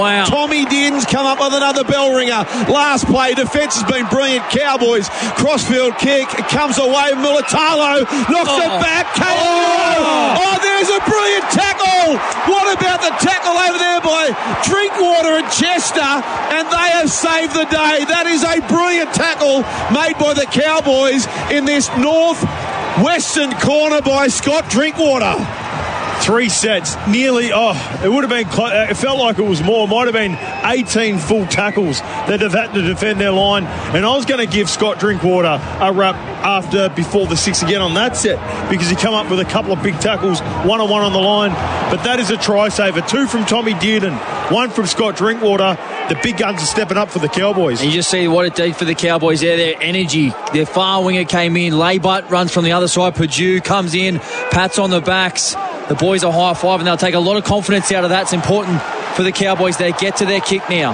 Wow. Tommy Din's come up with another bell ringer. Last play, defence has been brilliant. Cowboys, crossfield kick. It comes away. Mulitalo knocks it back. Oh, there's a brilliant tackle. What about the tackle over there by Drinkwater and Chester? And they have saved the day. That is a brilliant tackle made by the Cowboys in this north-western corner by Scott Drinkwater. 3 sets, nearly, it would have been, it felt like it was more. It might have been 18 full tackles that they've had to defend their line. And I was going to give Scott Drinkwater a wrap before the 6 again on that set, because he come up with a couple of big tackles, one-on-one on the line. But that is a try saver. 2 from Tommy Dearden, 1 from Scott Drinkwater. The big guns are stepping up for the Cowboys. And you just see what it did for the Cowboys there, their energy. Their far winger came in. Laybutt runs from the other side. Purdue comes in, pats on the backs. The boys are high five, and they'll take a lot of confidence out of that. It's important for the Cowboys. They get to their kick now.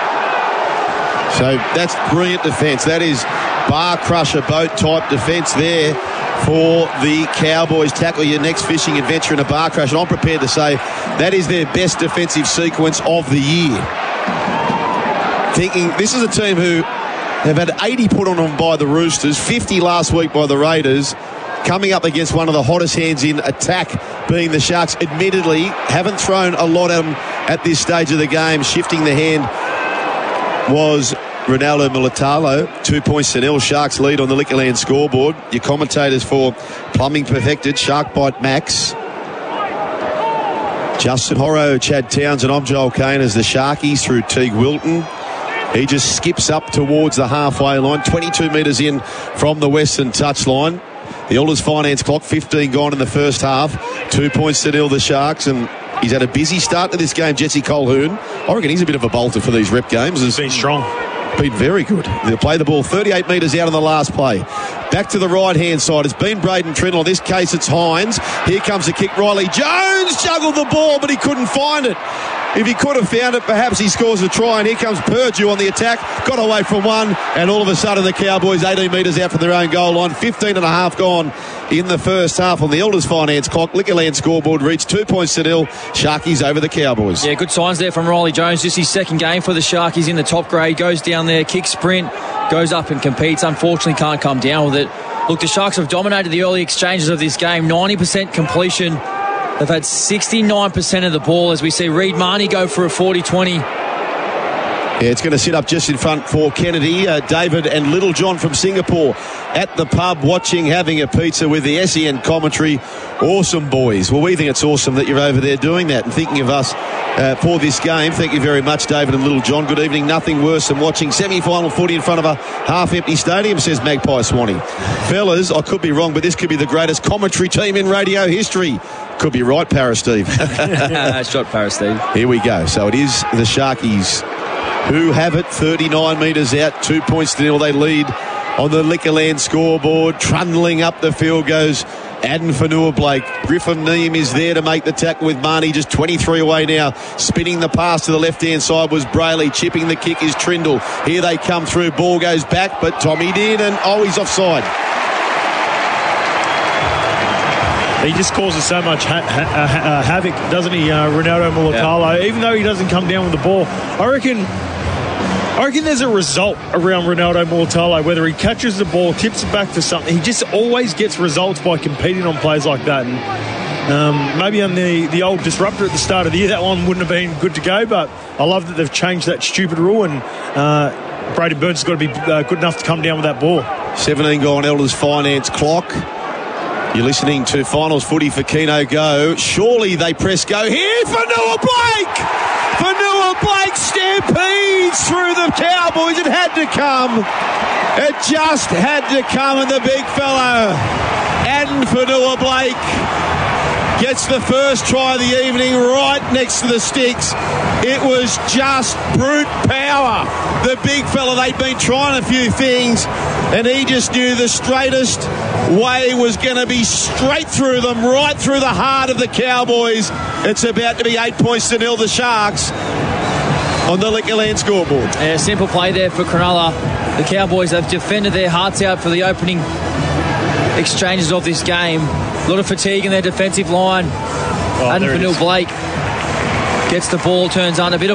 So that's brilliant defence. That is bar crusher boat type defence there for the Cowboys. Tackle your next fishing adventure in a bar crush. And I'm prepared to say that is their best defensive sequence of the year. Thinking this is a team who have had 80 put on them by the Roosters, 50 last week by the Raiders, coming up against one of the hottest hands in attack being the Sharks. Admittedly, haven't thrown a lot at them at this stage of the game. Shifting the hand was Ronaldo Mulitalo. 2 points to nil. Sharks lead on the Liquorland scoreboard. Your commentators for Plumbing Perfected, Sharkbite Max, Justin Horro, Chad Townsend. I'm Joel Kane as the Sharkies through Teague Wilton. He just skips up towards the halfway line, 22 metres in from the western touchline. The Elders Finance clock, 15 gone in the first half. 2 points to nil, the Sharks, and he's had a busy start to this game, Jesse Colquhoun. I reckon he's a bit of a bolter for these rep games. He's been strong. Been very good. They'll play the ball 38 metres out on the last play. Back to the right-hand side. It's been Braden Trindle. In this case, it's Hines. Here comes the kick. Riley Jones juggled the ball, but he couldn't find it. If he could have found it, perhaps he scores a try. And here comes Purdue on the attack. Got away from one. And all of a sudden, the Cowboys 18 metres out from their own goal line. 15 and a half gone in the first half on the Elders Finance clock. Liquorland scoreboard reached 2 points to nil. Sharkies over the Cowboys. Yeah, good signs there from Riley Jones. Just his second game for the Sharkies in the top grade. Goes down there, kick sprint, goes up and competes. Unfortunately, can't come down with it. Look, the Sharks have dominated the early exchanges of this game. 90% completion. They've had 69% of the ball as we see Reed Marnie go for a 40-20. Yeah, it's going to sit up just in front for Kennedy. David and Little John from Singapore at the pub watching, having a pizza with the SEN commentary. Awesome, boys. Well, we think it's awesome that you're over there doing that and thinking of us for this game. Thank you very much, David and Little John. Good evening. Nothing worse than watching semi-final footy in front of a half-empty stadium, says Magpie Swanee. Fellas, I could be wrong, but this could be the greatest commentary team in radio history. Could be right, Para Steve. Shot, Para Steve. Here we go. So it is the Sharkies who have it 39 metres out, 2 points to nil. They lead on the Liquorland scoreboard. Trundling up the field goes Aden Fanua-Blake. Griffin Neem is there to make the tackle with Marnie, just 23 away now. Spinning the pass to the left-hand side was Brayley. Chipping the kick is Trindle. Here they come through. Ball goes back, but Tommy did, and he's offside. He just causes so much havoc, doesn't he, Ronaldo Mulitalo? Yeah. Even though he doesn't come down with the ball, I reckon there's a result around Ronaldo Mulitalo. Whether he catches the ball, tips it back for something, he just always gets results by competing on plays like that. And maybe on the old disruptor at the start of the year, that one wouldn't have been good to go. But I love that they've changed that stupid rule, and Brady Burns has got to be good enough to come down with that ball. 17 gone, Elders Finance clock. You're listening to Finals Footy for Keno Go. Surely they press go here. Fanua-Blake! Fanua-Blake stampedes through the Cowboys. It had to come. It just had to come. And the big fella, Aden Fanua-Blake, gets the first try of the evening right next to the sticks. It was just brute power. The big fella, they'd been trying a few things, and he just knew the straightest way was going to be straight through them, right through the heart of the Cowboys. It's about to be 8 points to nil, the Sharks on the Liquorland scoreboard. Yeah, simple play there for Cronulla. The Cowboys have defended their hearts out for the opening exchanges of this game. A lot of fatigue in their defensive line. Aden Fanua-Blake gets the ball, turns on a bit of